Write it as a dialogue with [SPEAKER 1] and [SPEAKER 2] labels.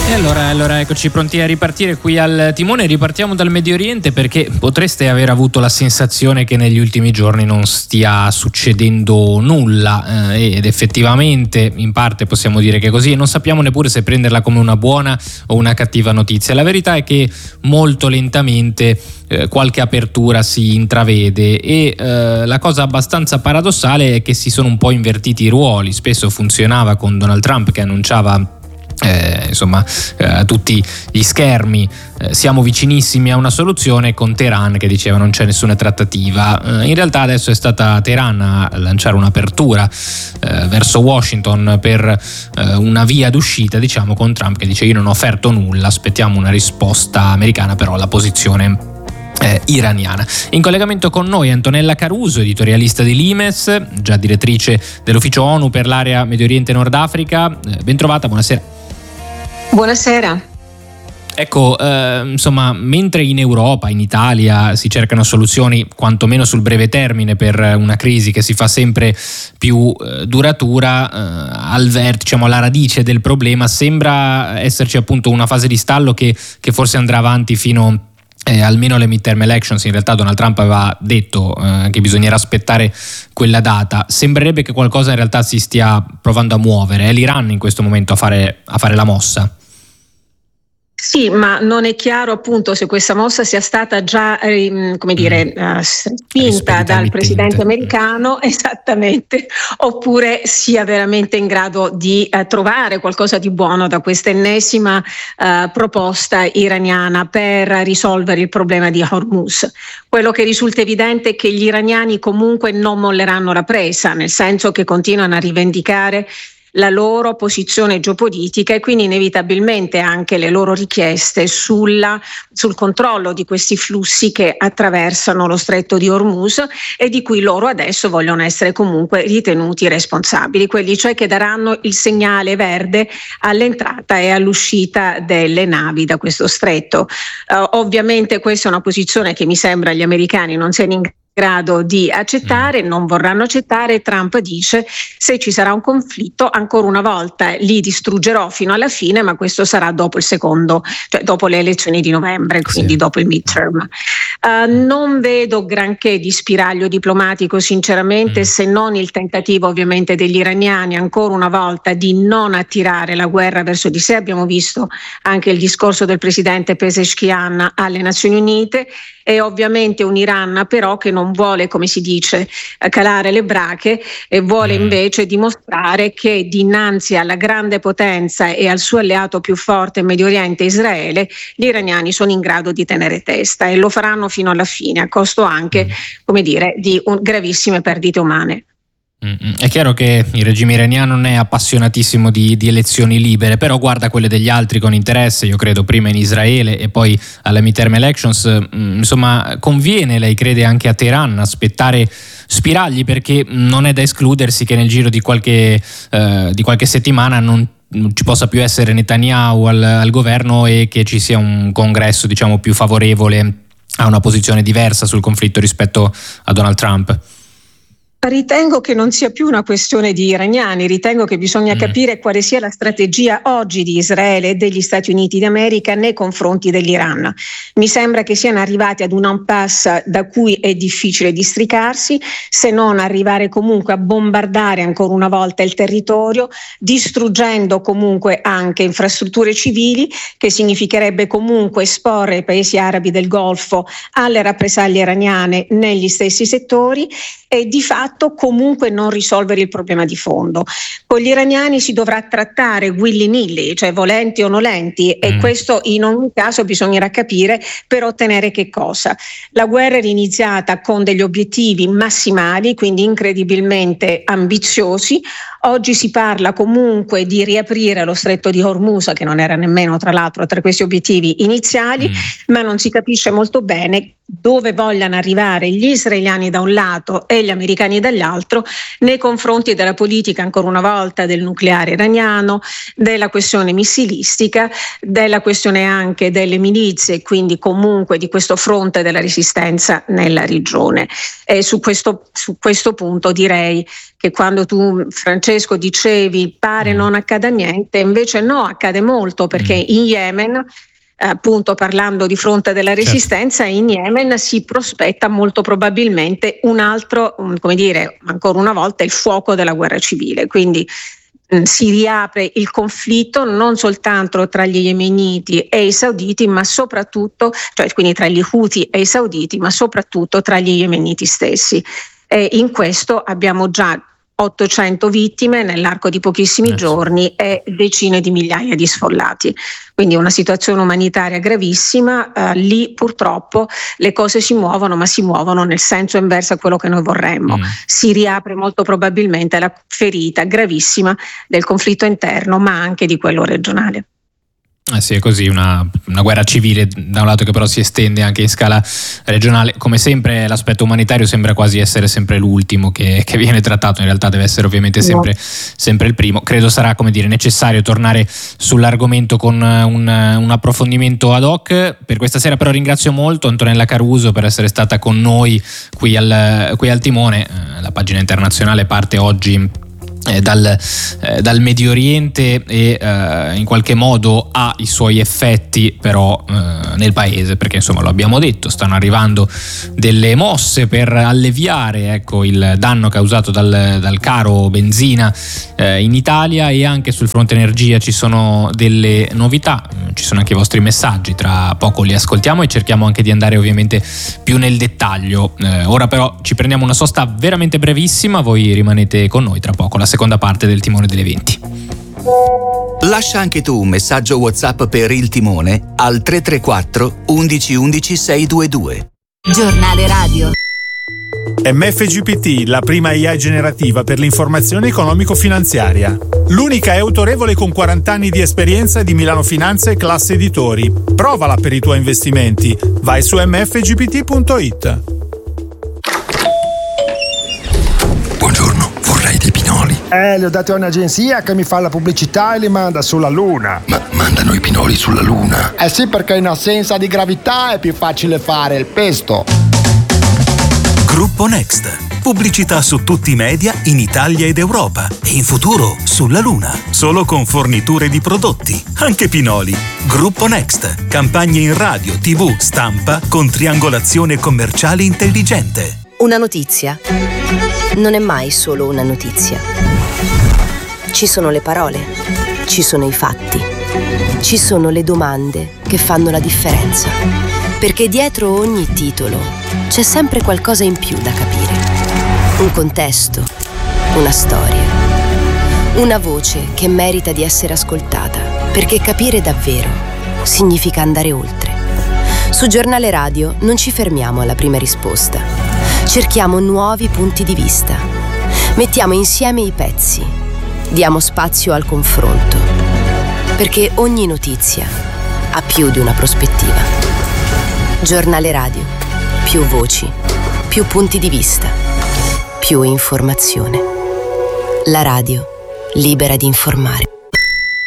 [SPEAKER 1] E allora eccoci pronti a ripartire qui al timone. Ripartiamo dal Medio Oriente, perché potreste aver avuto la sensazione che negli ultimi giorni non stia succedendo nulla, ed effettivamente in parte possiamo dire che è così, e non sappiamo neppure se prenderla come una buona o una cattiva notizia. La verità è che molto lentamente qualche apertura si intravede, e la cosa abbastanza paradossale è che si sono un po' invertiti i ruoli. Spesso funzionava con Donald Trump, che annunciava a tutti gli schermi siamo vicinissimi a una soluzione, con Teheran che diceva non c'è nessuna trattativa. In realtà adesso è stata Teheran a lanciare un'apertura verso Washington per una via d'uscita, diciamo, con Trump che dice io non ho offerto nulla, aspettiamo una risposta americana però alla posizione iraniana. In collegamento con noi Antonella Caruso, editorialista di Limes, già direttrice dell'ufficio ONU per l'area Medio Oriente e Nord Africa. Ben trovata, buonasera.
[SPEAKER 2] Buonasera.
[SPEAKER 1] Ecco, mentre in Europa, in Italia si cercano soluzioni quantomeno sul breve termine per una crisi che si fa sempre più duratura, alla radice del problema sembra esserci appunto una fase di stallo che forse andrà avanti fino almeno alle midterm elections. In realtà Donald Trump aveva detto che bisognerà aspettare quella data. Sembrerebbe che qualcosa in realtà si stia provando a muovere. È l'Iran in questo momento a fare la mossa?
[SPEAKER 2] Sì, ma non è chiaro appunto se questa mossa sia stata già spinta dal presidente americano, esattamente, oppure sia veramente in grado di trovare qualcosa di buono da questa ennesima proposta iraniana per risolvere il problema di Hormuz. Quello che risulta evidente è che gli iraniani comunque non molleranno la presa, nel senso che continuano a rivendicare la loro posizione geopolitica e quindi inevitabilmente anche le loro richieste sul controllo di questi flussi che attraversano lo stretto di Hormuz e di cui loro adesso vogliono essere comunque ritenuti responsabili, quelli cioè che daranno il segnale verde all'entrata e all'uscita delle navi da questo stretto. Ovviamente questa è una posizione che mi sembra gli americani non siano in grado di accettare, non vorranno accettare. Trump dice se ci sarà un conflitto ancora una volta li distruggerò fino alla fine, ma questo sarà dopo il secondo, cioè dopo le elezioni di novembre, quindi dopo il midterm. Non vedo granché di spiraglio diplomatico sinceramente, se non il tentativo ovviamente degli iraniani ancora una volta di non attirare la guerra verso di sé. Abbiamo visto anche il discorso del presidente Pezeshkian alle Nazioni Unite, e ovviamente un Iran però che non vuole, come si dice, calare le brache e vuole invece dimostrare che dinanzi alla grande potenza e al suo alleato più forte in Medio Oriente, Israele, gli iraniani sono in grado di tenere testa e lo faranno fino alla fine, a costo anche, di gravissime perdite umane.
[SPEAKER 1] È chiaro che il regime iraniano non è appassionatissimo di elezioni libere, però guarda quelle degli altri con interesse. Io credo prima in Israele e poi alle midterm elections. Conviene, lei crede, anche a Teheran aspettare spiragli, perché non è da escludersi che nel giro di qualche settimana non ci possa più essere Netanyahu al governo e che ci sia un congresso, diciamo, più favorevole a una posizione diversa sul conflitto rispetto a Donald Trump.
[SPEAKER 2] Ritengo che non sia più una questione di iraniani, ritengo che bisogna capire quale sia la strategia oggi di Israele e degli Stati Uniti d'America nei confronti dell'Iran. Mi sembra che siano arrivati ad un impasse da cui è difficile districarsi, se non arrivare comunque a bombardare ancora una volta il territorio, distruggendo comunque anche infrastrutture civili, che significherebbe comunque esporre i paesi arabi del Golfo alle rappresaglie iraniane negli stessi settori, e di fatto comunque non risolvere il problema di fondo. Con gli iraniani si dovrà trattare willy-nilly, cioè volenti o nolenti, e questo in ogni caso bisognerà capire per ottenere che cosa. La guerra era iniziata con degli obiettivi massimali, quindi incredibilmente ambiziosi. Oggi si parla comunque di riaprire lo stretto di Hormuz, che non era nemmeno tra l'altro tra questi obiettivi iniziali, ma non si capisce molto bene dove vogliano arrivare gli israeliani da un lato e gli americani dall'altro nei confronti della politica, ancora una volta, del nucleare iraniano, della questione missilistica, della questione anche delle milizie, quindi comunque di questo fronte della resistenza nella regione. E su questo punto direi che quando tu, Francesco, Francesco, dicevi pare non accada niente, invece no, accade molto, perché in Yemen, appunto parlando di fronte della resistenza, in Yemen si prospetta molto probabilmente un altro, come dire, ancora una volta il fuoco della guerra civile, quindi si riapre il conflitto non soltanto tra gli yemeniti e i sauditi, ma soprattutto, cioè quindi tra gli Houthi e i sauditi, ma soprattutto tra gli yemeniti stessi. In questo abbiamo già 800 vittime nell'arco di pochissimi giorni e decine di migliaia di sfollati. Quindi una situazione umanitaria gravissima. Lì purtroppo le cose si muovono, ma si muovono nel senso inverso a quello che noi vorremmo. Si riapre molto probabilmente la ferita gravissima del conflitto interno, ma anche di quello regionale.
[SPEAKER 1] Sì, è così, una guerra civile da un lato che però si estende anche in scala regionale. Come sempre l'aspetto umanitario sembra quasi essere sempre l'ultimo che viene trattato, in realtà deve essere ovviamente sempre il primo. Credo sarà, come dire, necessario tornare sull'argomento con un approfondimento ad hoc. Per questa sera però ringrazio molto Antonella Caruso per essere stata con noi qui al timone. La pagina internazionale parte oggi dal Medio Oriente e in qualche modo ha i suoi effetti però nel paese, perché insomma lo abbiamo detto, stanno arrivando delle mosse per alleviare il danno causato dal caro benzina in Italia, e anche sul fronte energia ci sono delle novità, ci sono anche i vostri messaggi, tra poco li ascoltiamo e cerchiamo anche di andare ovviamente più nel dettaglio. Ora però ci prendiamo una sosta veramente brevissima, voi rimanete con noi, tra poco la seconda parte del Timone delle 20.
[SPEAKER 3] Lascia anche tu un messaggio WhatsApp per il Timone al 334 11 11 622.
[SPEAKER 4] Giornale radio.
[SPEAKER 5] MFGPT, la prima AI generativa per l'informazione economico-finanziaria. L'unica è autorevole con 40 anni di esperienza di Milano Finanza e Classe Editori. Provala per i tuoi investimenti. Vai su mfgpt.it.
[SPEAKER 6] Buongiorno, vorrei dei pinoli.
[SPEAKER 7] Li ho dati a un'agenzia che mi fa la pubblicità e li manda sulla Luna.
[SPEAKER 6] Ma mandano i pinoli sulla Luna?
[SPEAKER 7] Sì, perché in assenza di gravità è più facile fare il pesto.
[SPEAKER 8] Gruppo Next. Pubblicità su tutti i media in Italia ed Europa e in futuro sulla Luna. Solo con forniture di prodotti, anche pinoli. Gruppo Next. Campagne in radio, TV, stampa con triangolazione commerciale intelligente.
[SPEAKER 9] Una notizia non è mai solo una notizia. Ci sono le parole, ci sono i fatti, ci sono le domande che fanno la differenza. Perché dietro ogni titolo c'è sempre qualcosa in più da capire. Un contesto, una storia, una voce che merita di essere ascoltata, perché capire davvero significa andare oltre. Su Giornale Radio non ci fermiamo alla prima risposta. Cerchiamo nuovi punti di vista. Mettiamo insieme i pezzi. Diamo spazio al confronto. Perché ogni notizia ha più di una prospettiva. Giornale Radio. Più voci, più punti di vista, più informazione. La radio, libera di informare.